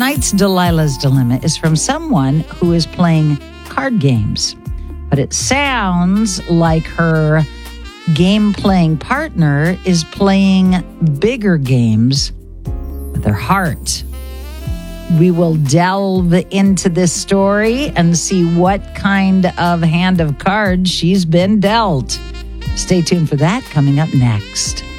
Tonight's Delilah's Dilemma is from someone who is playing card games, but it sounds like her game-playing partner is playing bigger games with her heart. We will delve into this story and see what kind of hand of cards she's been dealt. Stay tuned for that coming up next.